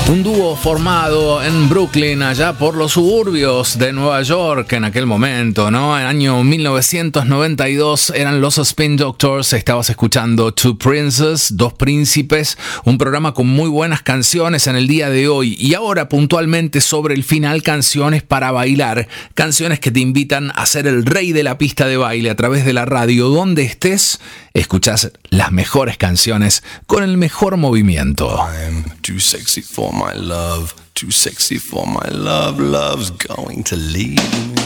Un dúo formado en Brooklyn, allá por los suburbios de Nueva York en aquel momento, ¿no? En el año 1992 eran los Spin Doctors. Estabas escuchando Two Princes, Dos Príncipes, un programa con muy buenas canciones en el día de hoy. Y ahora puntualmente sobre el final, canciones para bailar, canciones que te invitan a ser el rey de la pista de baile a través de la radio. Donde estés, escuchás las mejores canciones con el mejor movimiento. I'm too sexy for my love, too sexy for my love, love's going to leave me.